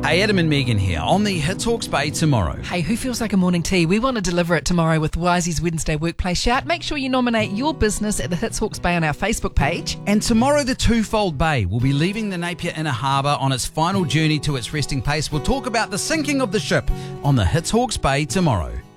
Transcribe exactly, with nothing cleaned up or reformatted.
Hey, Adam and Megan here on the Hits Hawke's Bay tomorrow. Hey, who feels like a morning tea? We want to deliver it tomorrow with Wisey's Wednesday Workplace Shout. Make sure you nominate your business at the Hits Hawke's Bay on our Facebook page. And tomorrow the Twofold Bay will be leaving the Napier Inner Harbour on its final journey to its resting place. We'll talk about the sinking of the ship on the Hits Hawke's Bay tomorrow.